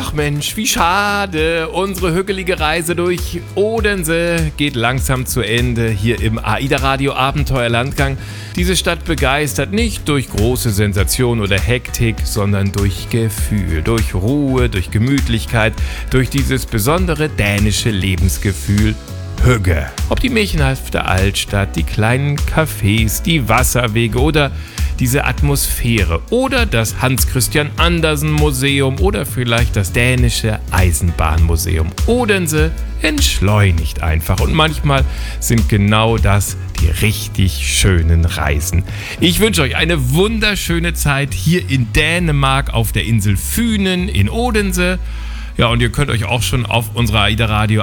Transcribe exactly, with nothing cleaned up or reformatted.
Ach Mensch, wie schade. Unsere hügelige Reise durch Odense geht langsam zu Ende hier im AIDA-Radio Abenteuerlandgang. Diese Stadt begeistert nicht durch große Sensation oder Hektik, sondern durch Gefühl, durch Ruhe, durch Gemütlichkeit, durch dieses besondere dänische Lebensgefühl. Hügge. Ob die märchenhafte Altstadt, die kleinen Cafés, die Wasserwege oder diese Atmosphäre oder das Hans-Christian Andersen-Museum oder vielleicht das dänische Eisenbahnmuseum. Odense entschleunigt einfach und manchmal sind genau das die richtig schönen Reisen. Ich wünsche euch eine wunderschöne Zeit hier in Dänemark auf der Insel Fünen in Odense. Ja, und ihr könnt euch auch schon auf unserer AIDA Radio